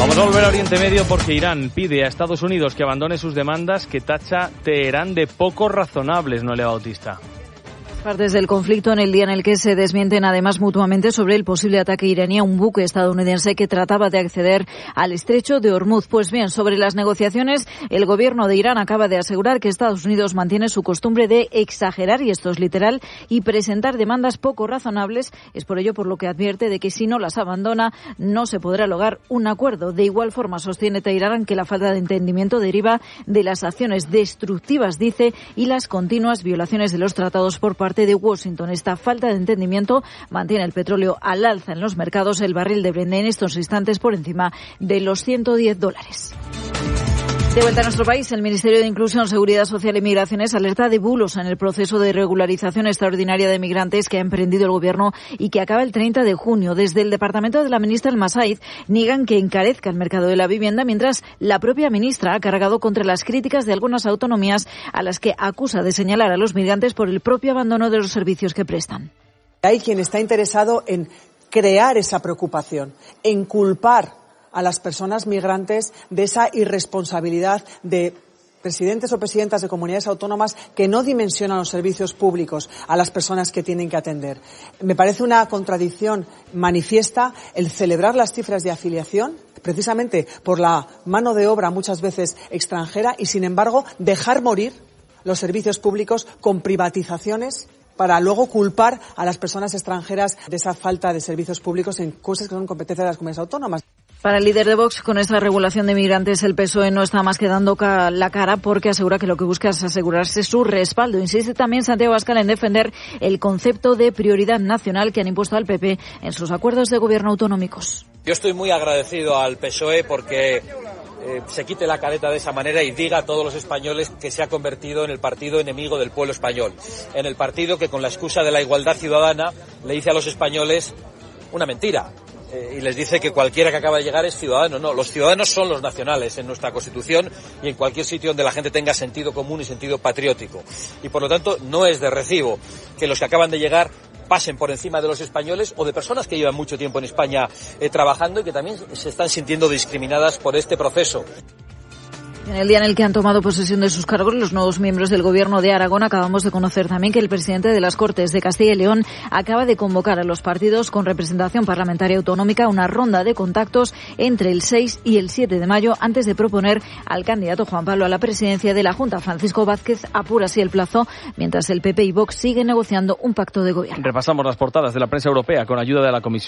Vamos a volver a Oriente Medio porque Irán pide a Estados Unidos que abandone sus demandas que tacha Teherán de poco razonables, Noelia Bautista. Partes del conflicto en el día en el que se desmienten además mutuamente sobre el posible ataque iraní a un buque estadounidense que trataba de acceder al estrecho de Hormuz. Pues bien, sobre las negociaciones, el gobierno de Irán acaba de asegurar que Estados Unidos mantiene su costumbre de exagerar, y esto es literal, y presentar demandas poco razonables. Es por ello por lo que advierte de que si no las abandona no se podrá lograr un acuerdo. De igual forma sostiene Teherán que la falta de entendimiento deriva de las acciones destructivas, dice, y las continuas violaciones de los tratados por parte de Washington. Esta falta de entendimiento mantiene el petróleo al alza en los mercados. El barril de Brent en estos instantes por encima de los $110. De vuelta a nuestro país, el Ministerio de Inclusión, Seguridad Social y Migraciones alerta de bulos en el proceso de regularización extraordinaria de migrantes que ha emprendido el Gobierno y que acaba el 30 de junio. Desde el departamento de la ministra Al-Massaid niegan que encarezca el mercado de la vivienda, mientras la propia ministra ha cargado contra las críticas de algunas autonomías a las que acusa de señalar a los migrantes por el propio abandono de los servicios que prestan. Hay quien está interesado en crear esa preocupación, en culpar a las personas migrantes de esa irresponsabilidad de presidentes o presidentas de comunidades autónomas que no dimensionan los servicios públicos a las personas que tienen que atender. Me parece una contradicción manifiesta el celebrar las cifras de afiliación precisamente por la mano de obra muchas veces extranjera y, sin embargo, dejar morir los servicios públicos con privatizaciones para luego culpar a las personas extranjeras de esa falta de servicios públicos en cosas que son competencia de las comunidades autónomas. Para el líder de Vox, con esta regulación de migrantes, el PSOE no está más que dando la cara porque asegura que lo que busca es asegurarse su respaldo. Insiste también Santiago Abascal en defender el concepto de prioridad nacional que han impuesto al PP en sus acuerdos de gobierno autonómicos. Yo estoy muy agradecido al PSOE porque se quite la careta de esa manera y diga a todos los españoles que se ha convertido en el partido enemigo del pueblo español, en el partido que con la excusa de la igualdad ciudadana le dice a los españoles una mentira. Y les dice que cualquiera que acaba de llegar es ciudadano. No, los ciudadanos son los nacionales en nuestra Constitución y en cualquier sitio donde la gente tenga sentido común y sentido patriótico. Y por lo tanto no es de recibo que los que acaban de llegar pasen por encima de los españoles o de personas que llevan mucho tiempo en España trabajando y que también se están sintiendo discriminadas por este proceso. En el día en el que han tomado posesión de sus cargos los nuevos miembros del Gobierno de Aragón, acabamos de conocer también que el presidente de las Cortes de Castilla y León acaba de convocar a los partidos con representación parlamentaria autonómica a una ronda de contactos entre el 6 y el 7 de mayo antes de proponer al candidato Juan Pablo a la presidencia de la Junta. Francisco Vázquez apura así el plazo, mientras el PP y Vox siguen negociando un pacto de gobierno. Repasamos las portadas de la prensa europea con ayuda de la Comisión